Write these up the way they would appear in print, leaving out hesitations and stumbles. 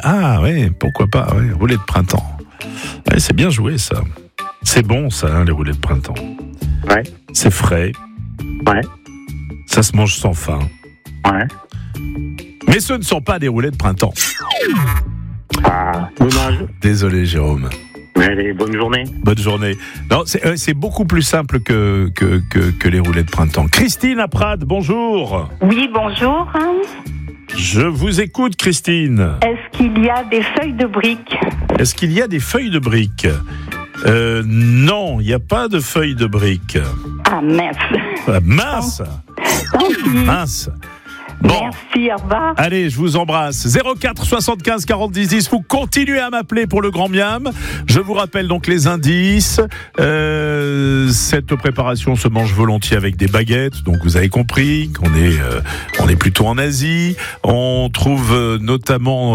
Ah ouais, pourquoi pas, ouais, roulé de printemps. Ouais, c'est bien joué ça. C'est bon ça, hein, les roulés de printemps. Ouais. C'est frais. Ouais. Ça se mange sans faim. Ouais. Mais ce ne sont pas des roulés de printemps. Ah, dommage. Désolé Jérôme. Allez, bonne journée. Bonne journée. Non, c'est beaucoup plus simple que les roulés de printemps. Christine à Prades, bonjour. Oui, bonjour. Je vous écoute, Christine. Est-ce qu'il y a des feuilles de briques ? Est-ce qu'il y a des feuilles de briques ? Non, il n'y a pas de feuilles de briques. Ah, mince. Mince. Tant pis. Mince. Bon. Merci, au revoir. Allez, je vous embrasse. 04 75 40 10 10. Vous continuez à m'appeler pour le Grand Miam. Je vous rappelle donc les indices. Cette préparation se mange volontiers avec des baguettes. Donc vous avez compris qu'on est plutôt en Asie. On trouve notamment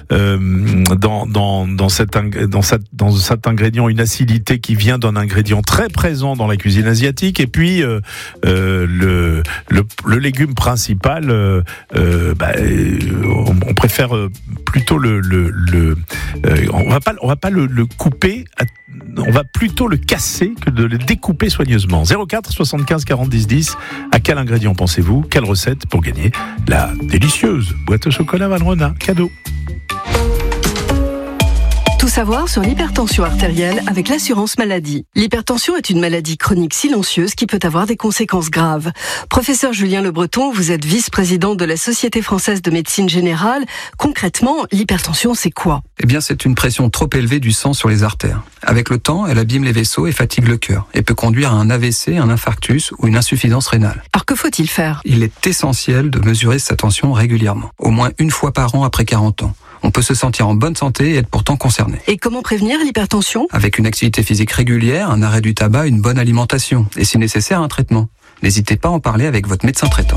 dans cet ingrédient une acidité qui vient d'un ingrédient très présent dans la cuisine asiatique. Et puis le légume principal. On préfère plutôt on va pas le couper, on va plutôt le casser que de le découper soigneusement. 04 75 40 10 10. À quel ingrédient pensez-vous ? Quelle recette pour gagner la délicieuse boîte au chocolat Valrhona cadeau? Tout savoir sur l'hypertension artérielle avec l'assurance maladie. L'hypertension est une maladie chronique silencieuse qui peut avoir des conséquences graves. Professeur Julien Le Breton, vous êtes vice-président de la Société française de médecine générale. Concrètement, l'hypertension, c'est quoi ? Eh bien, c'est une pression trop élevée du sang sur les artères. Avec le temps, elle abîme les vaisseaux et fatigue le cœur et peut conduire à un AVC, un infarctus ou une insuffisance rénale. Alors que faut-il faire ? Il est essentiel de mesurer sa tension régulièrement, au moins une fois par an après 40 ans. On peut se sentir en bonne santé et être pourtant concerné. Et comment prévenir l'hypertension ? Avec une activité physique régulière, un arrêt du tabac, une bonne alimentation et si nécessaire un traitement. N'hésitez pas à en parler avec votre médecin traitant.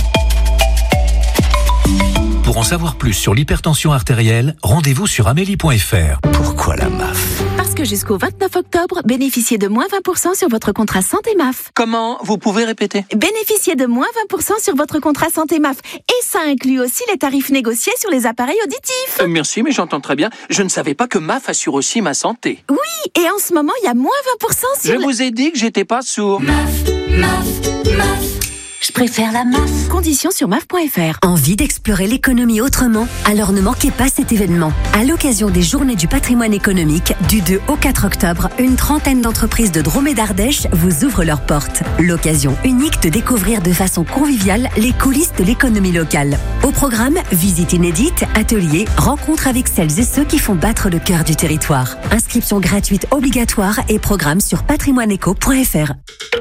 Pour en savoir plus sur l'hypertension artérielle, rendez-vous sur amélie.fr. Pourquoi la MAF ? Parce que jusqu'au 29 octobre, bénéficiez de moins 20% sur votre contrat santé MAF. Comment ? Vous pouvez répéter ? Bénéficiez de moins 20% sur votre contrat santé MAF. Et ça inclut aussi les tarifs négociés sur les appareils auditifs. Merci, mais j'entends très bien. Je ne savais pas que MAF assure aussi ma santé. Oui, et en ce moment, il y a moins 20% sur... Je vous ai dit que j'étais pas sourd. MAF. Je préfère la MAF. Conditions sur MAF.fr. Envie d'explorer l'économie autrement ? Alors ne manquez pas cet événement. À l'occasion des Journées du patrimoine économique, du 2 au 4 octobre, une trentaine d'entreprises de Drôme et d'Ardèche vous ouvrent leurs portes. L'occasion unique de découvrir de façon conviviale les coulisses de l'économie locale. Au programme, visites inédites, ateliers, rencontres avec celles et ceux qui font battre le cœur du territoire. Inscription gratuite obligatoire et programme sur patrimoineeco.fr.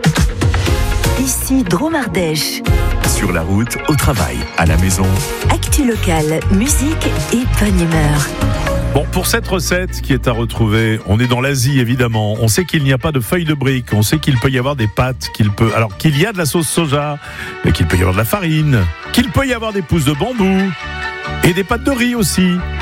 Ici Drôme Ardèche. Sur la route, au travail, à la maison. Actu locale, musique et bonne humeur. Bon, pour cette recette qui est à retrouver, on est dans l'Asie évidemment. On sait qu'il n'y a pas de feuilles de briques. On sait qu'il peut y avoir des pâtes, qu'il y a de la sauce soja, mais qu'il peut y avoir de la farine, qu'il peut y avoir des pousses de bambou et des pâtes de riz aussi.